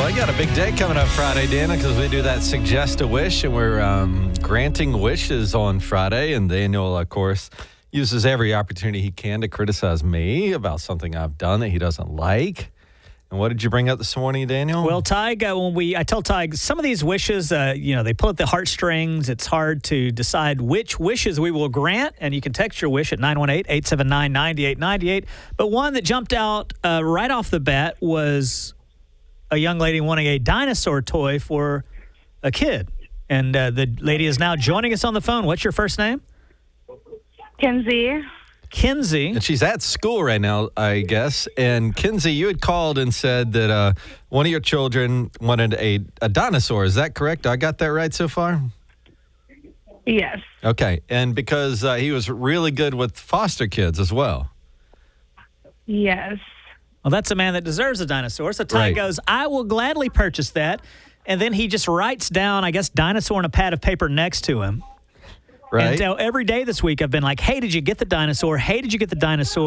Well, you got a big day coming up Friday, Dana, because we do that Suggest a Wish, and we're granting wishes on Friday. And Daniel, of course, uses every opportunity he can to criticize me about something I've done that he doesn't like. And what did you bring up this morning, Daniel? Well, Tig, I tell Tig, some of these wishes, they pull at the heartstrings. It's hard to decide which wishes we will grant, and you can text your wish at 918-879-9898. But one that jumped out right off the bat was a young lady wanting a dinosaur toy for a kid. And the lady is now joining us on the phone. What's your first name? Kinsey. Kinsey. And she's at school right now, I guess. And Kinsey, you had called and said that one of your children wanted a dinosaur. Is that correct? I got that right so far? Yes. Okay. And because he was really good with foster kids as well. Yes. Well, that's a man that deserves a dinosaur. So Tig Right. goes, I will gladly purchase that. And then he just writes down, I guess, dinosaur on a pad of paper next to him. Right. And every day this week I've been like, hey, did you get the dinosaur? Hey, did you get the dinosaur?